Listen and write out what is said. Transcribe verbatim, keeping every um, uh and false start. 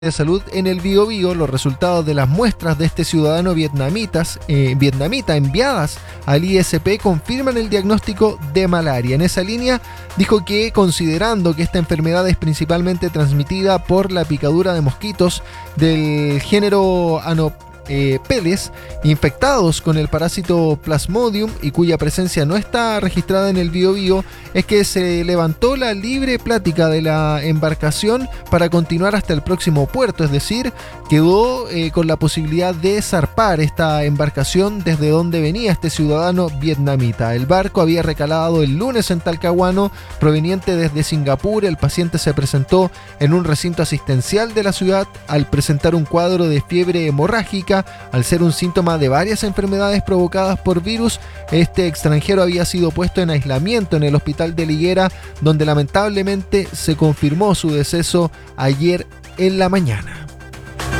de Salud en el Biobío los resultados de las muestras de este ciudadano vietnamitas, eh, vietnamita enviadas al I S P confirman el diagnóstico de malaria. En esa línea dijo que, considerando que esta enfermedad es principalmente transmitida por la picadura de mosquitos del género Anopheles Eh, peles infectados con el parásito Plasmodium y cuya presencia no está registrada en el Biobío, es que se levantó la libre plática de la embarcación para continuar hasta el próximo puerto, es decir, quedó eh, con la posibilidad de zarpar esta embarcación desde donde venía este ciudadano vietnamita. El barco había recalado el lunes en Talcahuano, proveniente desde Singapur. El paciente se presentó en un recinto asistencial de la ciudad al presentar un cuadro de fiebre hemorrágica. Al ser un síntoma de varias enfermedades provocadas por virus, este extranjero había sido puesto en aislamiento en el hospital de Liguera, donde lamentablemente se confirmó su deceso ayer en la mañana.